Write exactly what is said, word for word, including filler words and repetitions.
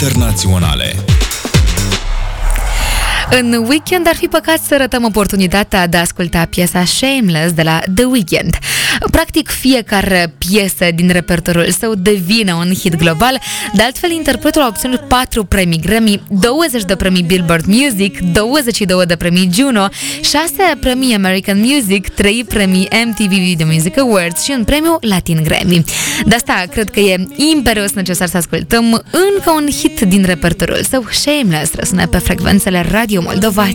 internaționale. În weekend ar fi păcat să ratăm oportunitatea de a asculta piesa Shameless de la The Weeknd. Practic, fiecare piesă din repertoriul său devine un hit global. De altfel, interpretul a obținut patru premii Grammy, douăzeci de premii Billboard Music, douăzeci și doi de premii Juno, șase premii American Music, trei premii M T V Video Music Awards și un premiu Latin Grammy. De asta, cred că e imperios necesar să ascultăm încă un hit din repertoriul său. Shameless răsună pe frecvențele Radio Moldova.